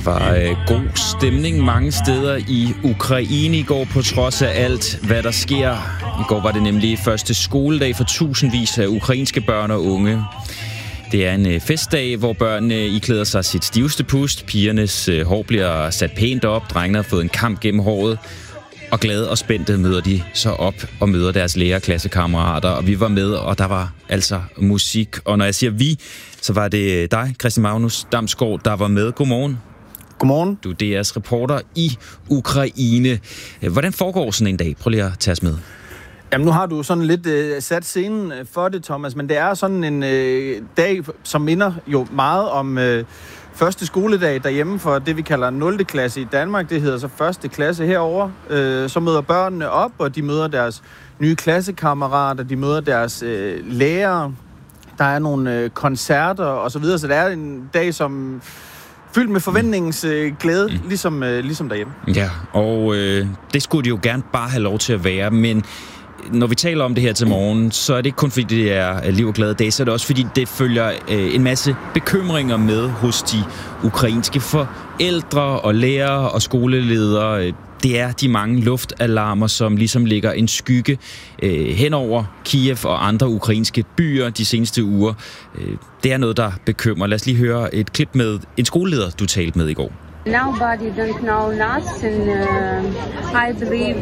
var god stemning mange steder i Ukraine i går, på trods af alt, hvad der sker. I går var det nemlig første skoledag for tusindvis af ukrainske børn og unge. Det er en festdag, hvor børnene iklæder sig sit stiveste pust. Pigernes hår bliver sat pænt op. Drengene har fået en kamp gennem håret. Og glade og spændte møder de så op og møder deres lærer og klassekammerater. Og vi var med, og der var altså musik. Og når jeg siger vi, så var det dig, Christian Magnus Damsgaard, der var med. Godmorgen. Godmorgen. Du er DR's reporter i Ukraine. Hvordan foregår sådan en dag? Prøv lige at tage os med. Jamen, nu har du sådan lidt sat scenen for det, Thomas, men det er sådan en dag, som minder jo meget om første skoledag derhjemme for det, vi kalder 0. klasse i Danmark. Det hedder så første klasse herover. Så møder børnene op, og de møder deres nye klassekammerater, de møder deres lærere. Der er nogle koncerter og så videre, så det er en dag, som fyldt med forventningens glæde, ligesom derhjemme. Ja, og det skulle de jo gerne bare have lov til at være, men når vi taler om det her til morgen, så er det ikke kun fordi det er liv og glade dage, så er det også fordi det følger en masse bekymringer med hos de ukrainske forældre og lærere og skoleledere. Det er de mange luftalarmer, som ligesom ligger en skygge hen over Kiev og andre ukrainske byer de seneste uger. Det er noget, der bekymrer. Lad os lige høre et klip med en skoleleder, du talte med i går. Nobody don't know nothing. I believe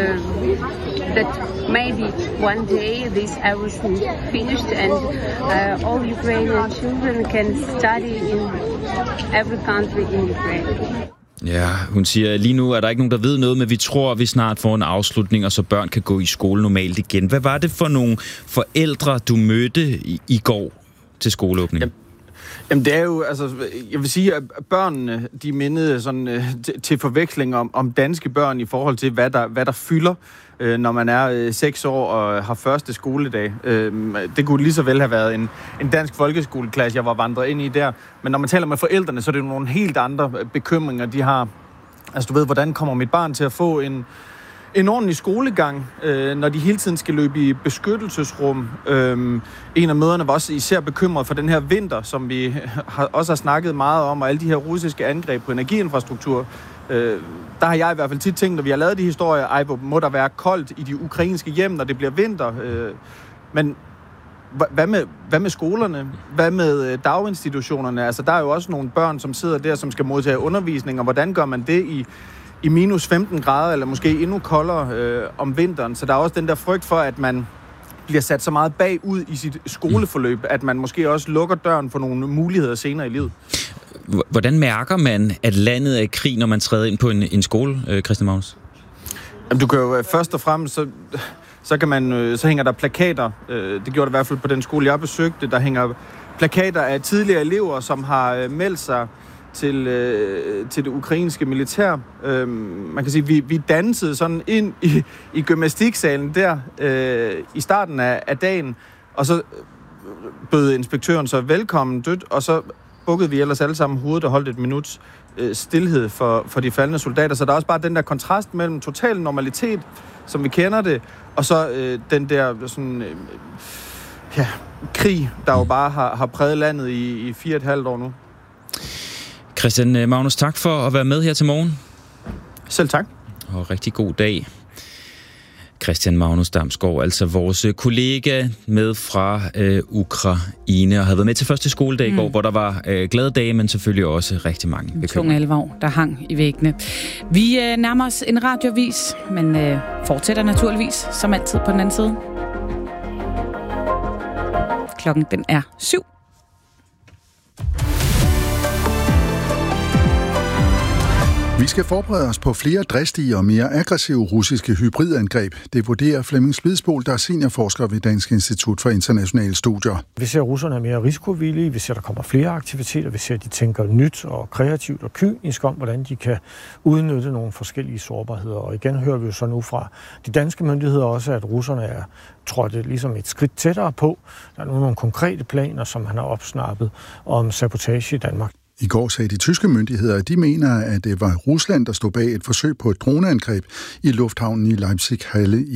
that maybe one day this everything finished and all Ukrainian children can study in every country in Ukraine. Ja, hun siger, lige nu er der ikke nogen, der ved noget, men vi tror, at vi snart får en afslutning, og så børn kan gå i skole normalt igen. Hvad var det for nogle forældre, du mødte i går til skoleåbningen? Jamen, det er jo, altså, jeg vil sige, at børnene, de mindede sådan til forveksling om danske børn i forhold til, hvad der fylder, når man er 6 år og har første skoledag. Det kunne lige så vel have været en dansk folkeskoleklasse, jeg var vandret ind i der. Men når man taler med forældrene, så er det jo nogle helt andre bekymringer, de har. Altså, du ved, hvordan kommer mit barn til at få en ordentlig skolegang, når de hele tiden skal løbe i beskyttelsesrum. En af mødrene var også især bekymret for den her vinter, som vi også har snakket meget om, og alle de her russiske angreb på energiinfrastruktur. Der har jeg i hvert fald tit tænkt, når vi har lavet de historier, hvor må der være koldt i de ukrainske hjem, når det bliver vinter. Men hvad med skolerne? Hvad med daginstitutionerne? Altså, der er jo også nogle børn, som sidder der, som skal modtage undervisning, og hvordan gør man det i minus 15 grader, eller måske endnu koldere om vinteren. Så der er også den der frygt for, at man bliver sat så meget bagud i sit skoleforløb, at man måske også lukker døren for nogle muligheder senere i livet. Hvordan mærker man, at landet er i krig, når man træder ind på en skole, Christian Magnus? Jamen, du kan jo først og fremmest, så hænger der plakater. Det gjorde det i hvert fald på den skole, jeg besøgte. Der hænger plakater af tidligere elever, som har meldt sig til det ukrainske militær. Man kan sige, vi dansede sådan ind i gymnastiksalen der i starten af dagen, og så bød inspektøren så velkommen dødt, og så bukkede vi ellers alle sammen hovedet og holdt et minuts stilhed for de faldne soldater. Så der er også bare den der kontrast mellem total normalitet, som vi kender det, og så den der sådan, krig, der jo bare har præget landet i 4,5 år nu. Christian Magnus, tak for at være med her til morgen. Selv tak. Og rigtig god dag. Christian Magnus Damsgaard, altså vores kollega med fra Ukraine, og havde været med til første skoledag i går, hvor der var glade dage, men selvfølgelig også rigtig mange bekymringer. Tung alvor, der hang i væggene. Vi nærmer os en radioavis, men fortsætter naturligvis, som altid på den anden side. Klokken den er 7. Vi skal forberede os på flere dristige og mere aggressive russiske hybridangreb. Det vurderer Flemming Splidsbol, der er seniorforsker ved Dansk Institut for Internationale Studier. Vi ser, at russerne er mere risikovillige. Vi ser, at der kommer flere aktiviteter. Vi ser, at de tænker nyt og kreativt og kynisk om, hvordan de kan udnytte nogle forskellige sårbarheder. Og igen hører vi jo så nu fra de danske myndigheder også, at russerne er trådt ligesom et skridt tættere på. Der er nogle konkrete planer, som han har opsnappet om sabotage i Danmark. I går sagde de tyske myndigheder, at de mener, at det var Rusland, der stod bag et forsøg på et droneangreb i lufthavnen i Leipzig-Halle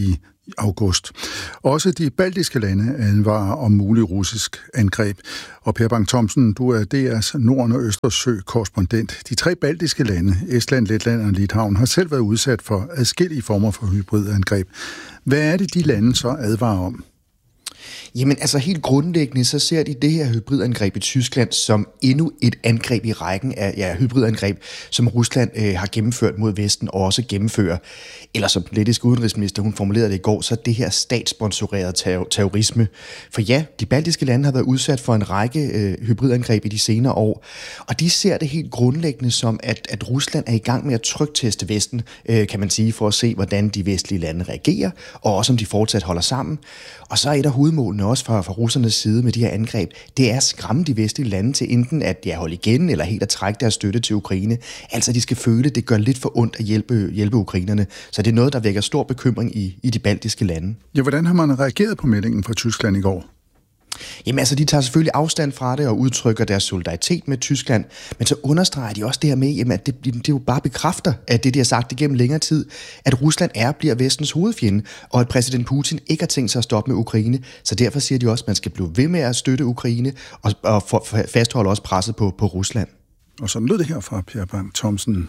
august. Også de baltiske lande advarer om mulig russisk angreb. Og Per Bang-Thomsen, du er DR's Nord- og Østersø-korrespondent. De 3 baltiske lande, Estland, Letland og Litauen, har selv været udsat for adskillige former for hybridangreb. Hvad er det, de lande så advarer om? Jamen altså helt grundlæggende, så ser de det her hybridangreb i Tyskland som endnu et angreb i rækken af hybridangreb, som Rusland har gennemført mod Vesten og også gennemfører. Eller som den lettiske udenrigsminister, hun formulerede det i går, så det her statssponsorerede terrorisme. For ja, de baltiske lande har været udsat for en række hybridangreb i de senere år, og de ser det helt grundlæggende som, at Rusland er i gang med at trykteste Vesten, kan man sige, for at se, hvordan de vestlige lande reagerer, og også om de fortsat holder sammen. Og så er et af hovedmålene også fra russernes side med de her angreb, det er at skræmme de vestlige lande til enten at holde igen, eller helt at trække deres støtte til Ukraine. Altså de skal føle, at det gør lidt for ondt at hjælpe ukrainerne. Så det er noget, der vækker stor bekymring i de baltiske lande. Ja, hvordan har man reageret på meldingen fra Tyskland i går? Jamen altså, de tager selvfølgelig afstand fra det og udtrykker deres solidaritet med Tyskland, men så understreger de også det her med, jamen, at det jo bare bekræfter, at det, de har sagt igennem længere tid, at Rusland bliver vestens hovedfjende, og at præsident Putin ikke har tænkt sig at stoppe med Ukraine. Så derfor siger de også, at man skal blive ved med at støtte Ukraine og fastholde også presset på Rusland. Og sådan lød det her fra Per Bang-Thomsen.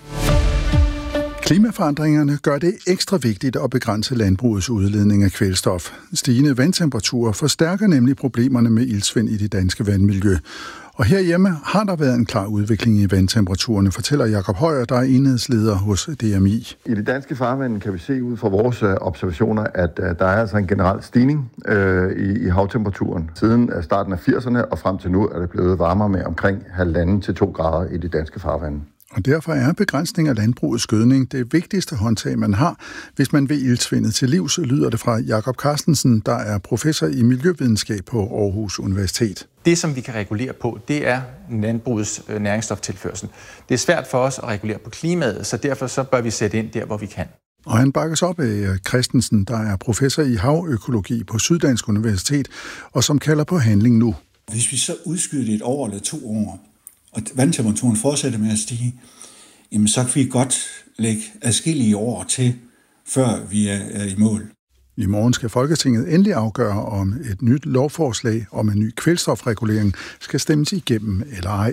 Klimaforandringerne gør det ekstra vigtigt at begrænse landbrugets udledning af kvælstof. Stigende vandtemperaturer forstærker nemlig problemerne med iltsvind i det danske vandmiljø. Og herhjemme har der været en klar udvikling i vandtemperaturerne, fortæller Jakob Højer, der er enhedsleder hos DMI. I det danske farvand kan vi se ud fra vores observationer, at der er altså en generel stigning i havtemperaturen. Siden starten af 80'erne og frem til nu er det blevet varmere med omkring 1,5 til 2 grader i det danske farvand. Og derfor er begrænsning af landbrugets gødning det vigtigste håndtag, man har, hvis man vil iltsvindet til livs, lyder det fra Jakob Carstensen, der er professor i miljøvidenskab på Aarhus Universitet. Det, som vi kan regulere på, det er landbrugets næringsstoftilførsel. Det er svært for os at regulere på klimaet, så derfor så bør vi sætte ind der, hvor vi kan. Og han bakkes op af Christensen, der er professor i havøkologi på Syddansk Universitet, og som kalder på handling nu. Hvis vi så udskyder det 1 år eller 2 år, og vandtemperaturen fortsætter med at stige, jamen så kan vi godt lægge adskillige år til, før vi er i mål. I morgen skal Folketinget endelig afgøre, om et nyt lovforslag om en ny kvælstofregulering skal stemmes igennem eller ej.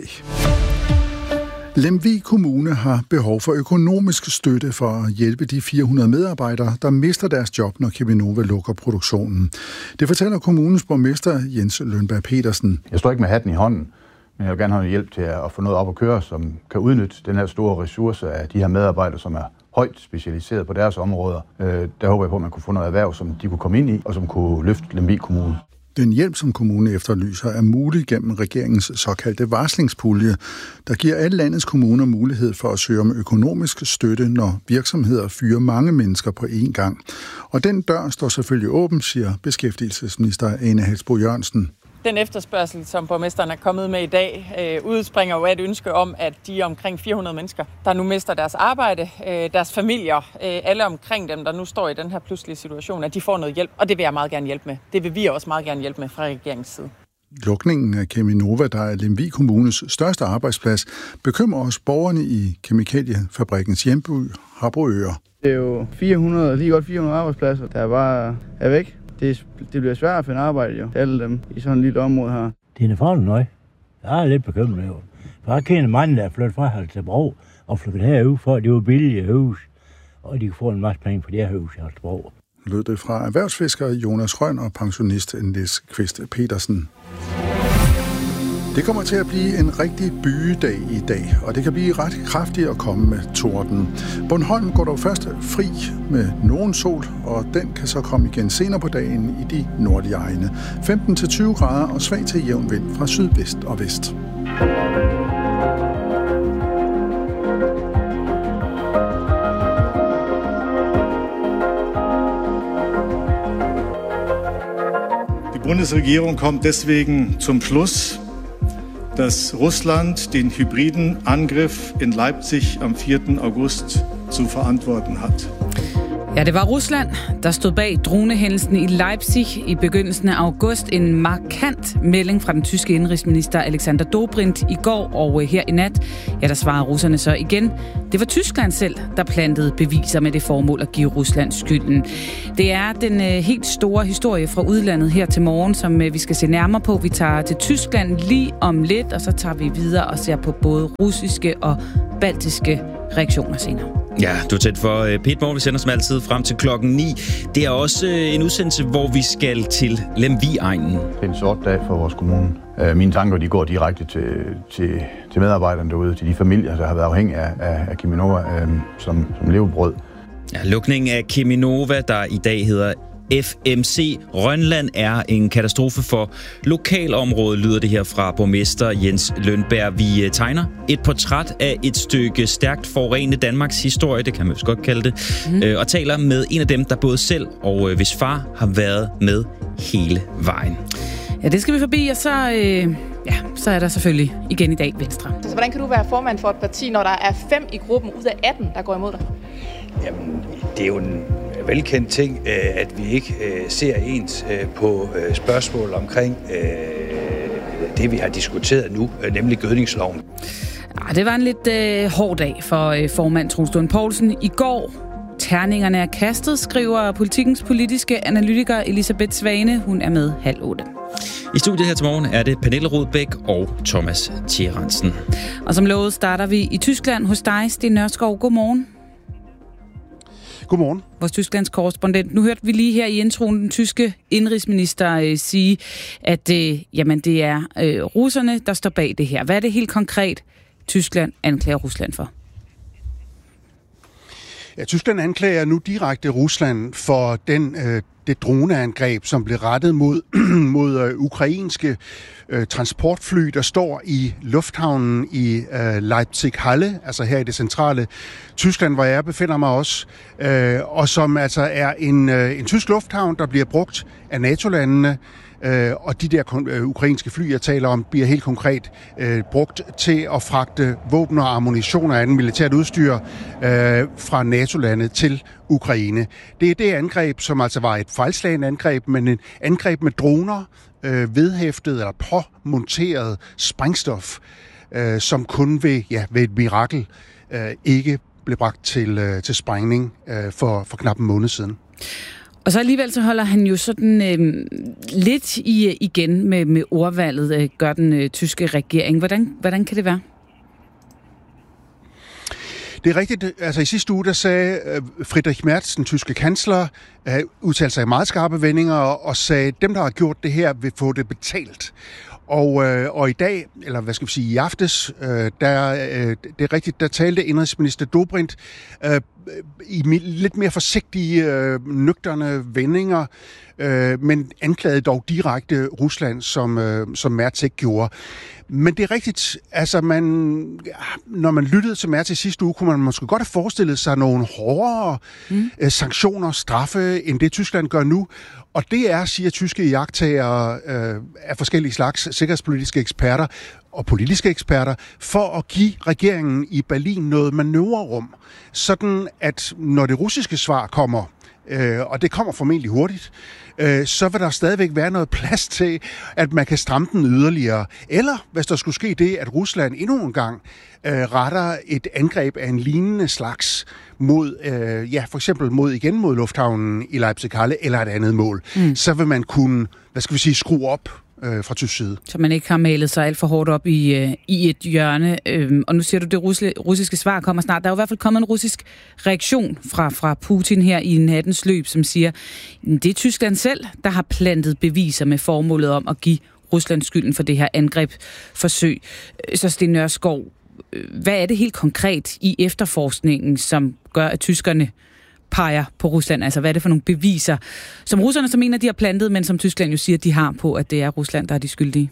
Lemvig Kommune har behov for økonomisk støtte for at hjælpe de 400 medarbejdere, der mister deres job, når Cheminova lukker produktionen. Det fortæller kommunens borgmester Jens Lønberg Petersen. Jeg står ikke med hatten i hånden, men jeg vil gerne have hjælp til at få noget op at køre, som kan udnytte den her store ressource af de her medarbejdere, som er højt specialiseret på deres områder. Der håber jeg på, at man kunne få noget erhverv, som de kunne komme ind i, og som kunne løfte Lemvig Kommune. Den hjælp, som kommunen efterlyser, er mulig gennem regeringens såkaldte varslingspulje, der giver alle landets kommuner mulighed for at søge om økonomisk støtte, når virksomheder fyrer mange mennesker på én gang. Og den dør står selvfølgelig åben, siger beskæftigelsesminister Ane Halsboe-Jørgensen. Den efterspørgsel, som borgmesteren er kommet med i dag, udspringer jo af et ønske om, at de omkring 400 mennesker, der nu mister deres arbejde, deres familier, alle omkring dem, der nu står i den her pludselige situation, at de får noget hjælp, og det vil jeg meget gerne hjælpe med. Det vil vi også meget gerne hjælpe med fra regeringens side. Lukningen af Cheminova, der er Lemvig Kommunes største arbejdsplads, bekymrer også borgerne i kemikaliefabrikkens hjemby, Harboøre. Det er jo 400, lige godt 400 arbejdspladser, der bare er væk. Det bliver svært at finde arbejde jo, alle dem i sådan et lille område her. Det er farligt nøje. Jeg er lidt bekymret over. For jeg kender mange, der er flyttet fra Holstebro og flyttet herud, for at det var billige hus, og de kan få en masse penge for det her hus i Holstebro. Lød det fra erhvervsfisker Jonas Røn og pensionist Niels Kvist Petersen. Det kommer til at blive en rigtig bygedag i dag, og det kan blive ret kraftigt at komme med torden. Bornholm går dog først fri med nogen sol, og den kan så komme igen senere på dagen i de nordlige egne. 15-20 grader og svag til jævn vind fra sydvest og vest. Die Bundesregierung kommt deswegen zum Schluss, dass Russland den hybriden Angriff in Leipzig am 4. August zu verantworten hat. Ja, det var Rusland, der stod bag dronehændelsen i Leipzig i begyndelsen af august. En markant melding fra den tyske indrigsminister Alexander Dobrindt i går, og her i nat, ja, der svarede russerne så igen. Det var Tyskland selv, der plantede beviser med det formål at give Rusland skylden. Det er den helt store historie fra udlandet her til morgen, som vi skal se nærmere på. Vi tager til Tyskland lige om lidt, og så tager vi videre og ser på både russiske og baltiske reaktioner senere. Ja, du er tæt for P1 Morgen. Vi sender som altid frem til klokken 9. Det er også en udsendelse, hvor vi skal til Lemvig-egnen. Det er en sort dag for vores kommune. Mine tanker de går direkte til medarbejderne derude, til de familier, der har været afhængige af Cheminova som levebrød. Ja, lukningen af Cheminova, der i dag hedder FMC Rønland, er en katastrofe for lokalområdet, lyder det her fra borgmester Jens Lønberg. Vi tegner et portræt af et stykke stærkt forurenet Danmarks historie, det kan man vist godt kalde det, og taler med en af dem, der både selv og hvis far har været med hele vejen. Ja, det skal vi forbi, og så er der selvfølgelig igen i dag Venstre. Så hvordan kan du være formand for et parti, når der er 5 i gruppen ud af 18, der går imod dig? Jamen, det er jo en velkendt ting, at vi ikke ser ens på spørgsmål omkring det, vi har diskuteret nu, nemlig gødningsloven. Ja, det var en lidt hård dag for formand Troels Lund Poulsen i går. Terningerne er kastet, skriver Politikens politiske analytiker Elisabeth Svane. Hun er med 7:30. I studiet her til morgen er det Pernille Rudbæk og Thomas Thierensen. Og som lovet starter vi i Tyskland hos dig, Sten Nørskov. Godmorgen. Godmorgen. Vores Tysklands korrespondent. Nu hørte vi lige her i introen den tyske indrigsminister sige, at det er russerne, der står bag det her. Hvad er det helt konkret, Tyskland anklager Rusland for? Ja, Tyskland anklager nu direkte Rusland for det droneangreb, som blev rettet mod ukrainske transportfly, der står i lufthavnen i Leipzig-Halle, altså her i det centrale Tyskland, hvor jeg befinder mig også, og som altså er en tysk lufthavn, der bliver brugt af NATO-landene. Og de der ukrainske fly, jeg taler om, bliver helt konkret brugt til at fragte våben og ammunition og anden militært udstyr fra NATO-landet til Ukraine. Det er det angreb, som altså var et fejlslagende angreb, men et angreb med droner, vedhæftet eller påmonteret sprængstof, som kun ved et mirakel ikke blev bragt til sprængning for knap en måned siden. Og så alligevel så holder han jo sådan lidt igen med ordvalget, gør den tyske regering. Hvordan kan det være? Det er rigtigt. Altså i sidste uge, der sagde Friedrich Merz, den tyske kansler, udtalte sig i meget skarpe vendinger og sagde, at dem, der har gjort det her, vil få det betalt. Og i dag, eller hvad skal vi sige, i aftes, det er rigtigt, der talte indrigsminister Dobrindt i lidt mere forsigtige, nøgterne vendinger, men anklagede dog direkte Rusland, som Merz ikke gjorde. Men det er rigtigt, altså når man lyttede til Merz i sidste uge, kunne man måske godt have forestillet sig nogle hårdere sanktioner, straffe, end det Tyskland gør nu. Og det er, siger tyske iagttagere af forskellige slags sikkerhedspolitiske eksperter og politiske eksperter, for at give regeringen i Berlin noget manøvrerum, sådan at når det russiske svar kommer, og det kommer formentlig hurtigt, så vil der stadigvæk være noget plads til, at man kan stramme den yderligere. Eller hvis der skulle ske det, at Rusland endnu en gang retter et angreb af en lignende slags mod, for eksempel mod lufthavnen i Leipzig-Halle eller et andet mål, så vil man kunne, skrue op fra tysk side. Så man ikke har malet sig alt for hårdt op i et hjørne. Og nu siger du, det russiske svar kommer snart. Der er jo i hvert fald kommet en russisk reaktion fra Putin her i nattens løb, som siger, det er Tyskland selv, der har plantet beviser med formålet om at give Rusland skylden for det her angrebsforsøg. Så Sten Nørskov, hvad er det helt konkret i efterforskningen, som gør, at tyskerne peger på Rusland? Altså, hvad er det for nogle beviser, som russerne så mener, de har plantet, men som Tyskland jo siger, de har på, at det er Rusland, der er de skyldige?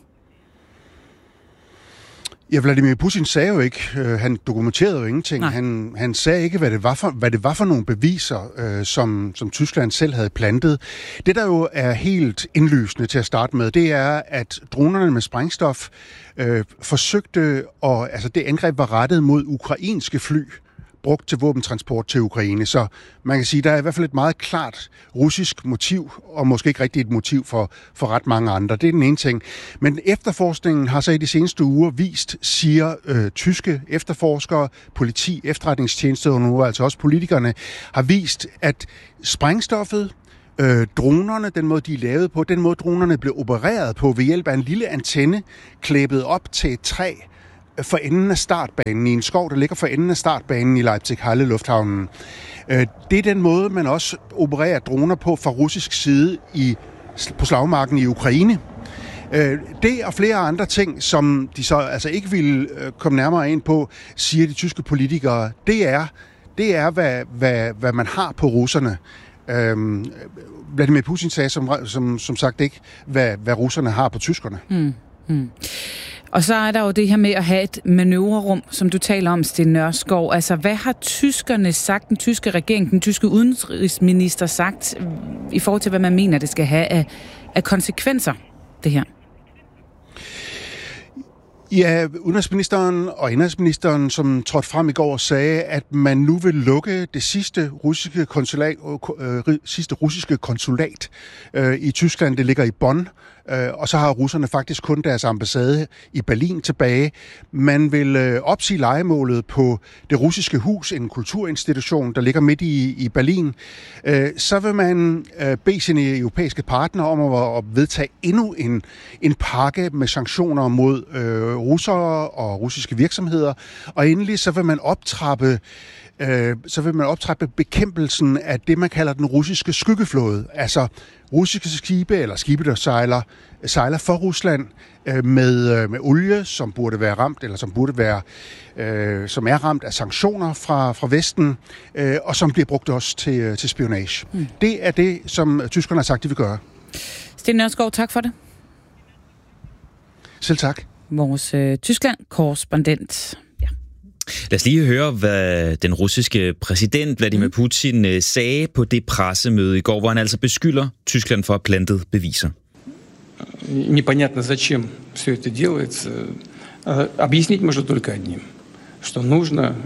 Ja, Vladimir Putin sagde jo ikke, han dokumenterede jo ingenting. Han sagde ikke, hvad det var for nogle beviser, som Tyskland selv havde plantet. Det, der jo er helt indlysende til at starte med, det er, at dronerne med sprængstof forsøgte, altså det angreb var rettet mod ukrainske fly brugt til våbentransport til Ukraine. Så man kan sige, der er i hvert fald et meget klart russisk motiv, og måske ikke rigtig et motiv for ret mange andre. Det er den ene ting. Men efterforskningen har så i de seneste uger vist, siger tyske efterforskere, politi, efterretningstjenester og nu altså også politikerne, har vist, at sprængstoffet, dronerne, den måde de er lavet på, den måde dronerne blev opereret på ved hjælp af en lille antenne klæbet op til et træ for enden af startbanen i en skov, der ligger for enden af startbanen i Leipzig-Halle Lufthavnen. Det er den måde, man også opererer droner på fra russisk side på slagmarken i Ukraine. Det og flere andre ting, som de så altså ikke ville komme nærmere ind på, siger de tyske politikere, det er hvad man har på russerne. Vladimir Putin sagde som sagt ikke, hvad russerne har på tyskerne. Og så er der jo det her med at have et manøvrerum, som du taler om, Sten Nørskov. Altså, hvad har tyskerne sagt, den tyske regering, den tyske udenrigsminister sagt, i forhold til, hvad man mener, det skal have af konsekvenser, det her? Ja, udenrigsministeren og indenrigsministeren, som trådte frem i går, sagde, at man nu vil lukke det sidste russiske konsulat i Tyskland. Det ligger i Bonn, og så har russerne faktisk kun deres ambassade i Berlin tilbage. Man vil opsige lejemålet på det russiske hus, en kulturinstitution, der ligger midt i Berlin. Så vil man bede sine europæiske partnere om at vedtage endnu en pakke med sanktioner mod russere og russiske virksomheder. Og endelig så vil man optrappe bekæmpelsen af det, man kalder den russiske skyggeflåde. Altså russiske skibe, eller skibe, der sejler for Rusland med olie, som burde være ramt, eller som er ramt af sanktioner fra Vesten, og som bliver brugt også til spionage. Det er det, som tyskerne har sagt, de vil gøre. Sten Nørskov, tak for det. Selv tak. Vores Tyskland-korrespondent. Ja. Lad os lige høre, hvad den russiske præsident Vladimir Putin sagde på det pressemøde i går, hvor han altså beskylder Tyskland for at plante beviser. Непонятно, зачем все это делается. Объяснить можно только одним, что нужно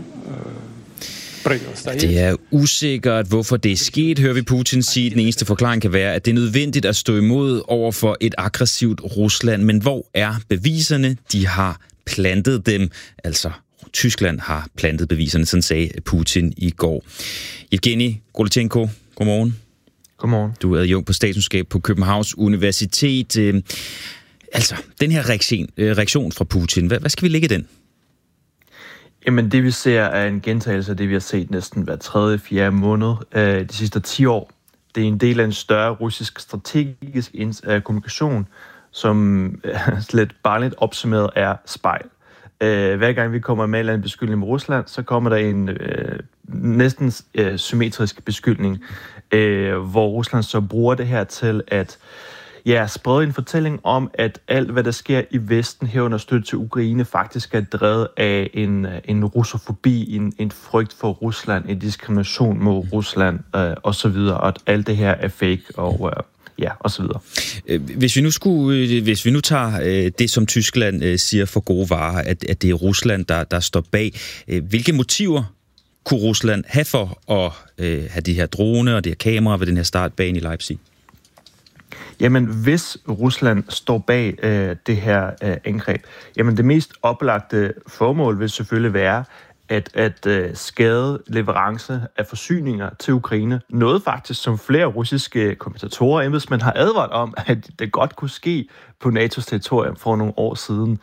Det er usikkert, hvorfor det er sket, hører vi Putin sige. Den eneste forklaring kan være, at det er nødvendigt at stå imod over for et aggressivt Rusland. Men hvor er beviserne? De har plantet dem. Altså, Tyskland har plantet beviserne, sådan sagde Putin i går. Evgeni Golchenko, godmorgen. Godmorgen. Du er adjunkt på statskundskab på Københavns Universitet. Altså, den her reaktion fra Putin, hvad skal vi lægge i den? Jamen, det vi ser er en gentagelse af det, vi har set næsten hver 3.-4. måned de sidste 10 år. Det er en del af en større russisk strategisk kommunikation, som slet bare lidt opsummeret er spejl. Hver gang vi kommer med en beskyldning med Rusland, så kommer der en næsten symmetrisk beskyldning, hvor Rusland så bruger det her til at sprede en fortælling om, at alt, hvad der sker i Vesten, herunder støtte til Ukraine, faktisk er drevet af en russofobi, en frygt for Rusland, en diskrimination mod Rusland osv., og at alt det her er fake og så videre. Hvis vi nu tager det, som Tyskland siger for gode varer, at det er Rusland, der står bag, hvilke motiver kunne Rusland have for at have de her drone og de her kameraer ved den her startbane i Leipzig? Jamen, hvis Rusland står bag det her angreb, jamen det mest oplagte formål vil selvfølgelig være at skade leverance af forsyninger til Ukraine. Noget faktisk, som flere russiske kommentatorer og embedsmænd har advaret om, at det godt kunne ske på NATO's territorium for nogle år siden.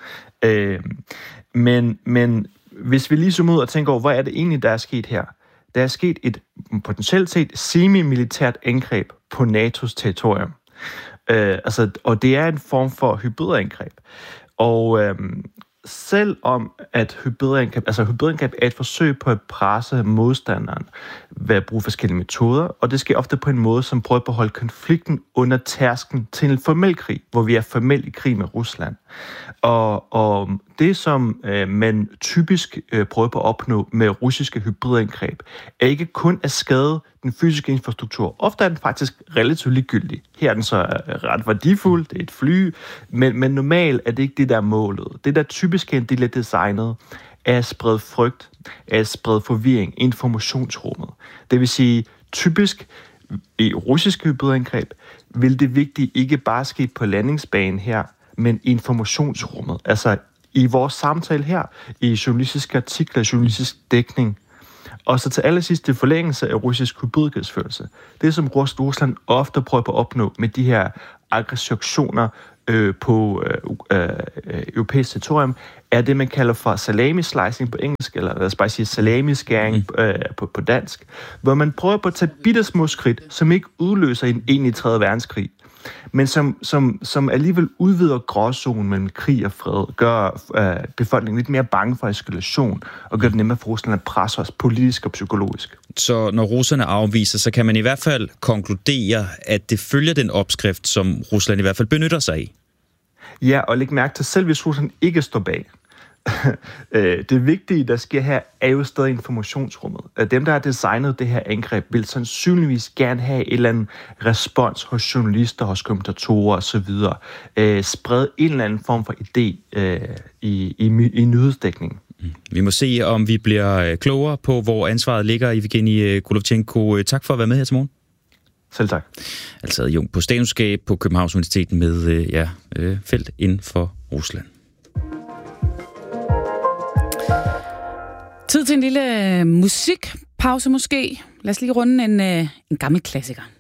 Men hvis vi lige zoomer ud og tænker over, hvad er det egentlig, der er sket her? Der er sket et potentielt set semi-militært angreb på NATO's territorium. Og det er en form for hybridangreb. Og selvom at hybridangreb er et forsøg på at presse modstanderen ved at bruge forskellige metoder, og det sker ofte på en måde, som prøver at holde konflikten under tærsken til en formel krig, hvor vi er formelt i krig med Rusland. Og det, som man typisk prøver på at opnå med russiske hybridangreb, er ikke kun at skade den fysiske infrastruktur. Ofte er den faktisk relativt ligegyldig. Her er den så ret værdifuld, det er et fly, men normalt er det ikke det, der er målet. Det, der typisk er en del af designet, af at sprede frygt, af at sprede forvirring i informationsrummet. Det vil sige, typisk i russiske hybridangreb vil det vigtige ikke bare ske på landingsbanen her, men i informationsrummet. Altså i vores samtale her, i journalistiske artikler, journalistisk dækning. Og så til allersidst det forlængelse af russisk hybridkrigsførelse. Det, som Rusland ofte prøver på at opnå med de her aggressioner på europæisk territorium, er det, man kalder for salami-slicing på engelsk, eller lad os bare sige salami-skæring på dansk, hvor man prøver på at tage bittesmå skridt, som ikke udløser en egentlig 3. verdenskrig, men som alligevel udvider gråzonen mellem krig og fred, gør befolkningen lidt mere bange for eskalation, og gør det nemmere for Rusland at presse os politisk og psykologisk. Så når russerne afviser, så kan man i hvert fald konkludere, at det følger den opskrift, som Rusland i hvert fald benytter sig af. Ja, og læg mærke til, selv hvis Rusland ikke står bag. Det vigtige, der sker her, er jo stadig informationsrummet. Dem, der har designet det her angreb, vil sandsynligvis gerne have et eller andet respons hos journalister, hos kommentatorer osv. Sprede en eller anden form for idé i nyhedsdækningen. Vi må se, om vi bliver klogere på, hvor ansvaret ligger. Evgenij Golovchenko, tak for at være med her til morgen. Selv tak. Altså adjunkt på statskundskab på Københavns Universitet med felt inden for Rusland. Tid til en lille musikpause måske. Lad os lige runde en gammel klassiker.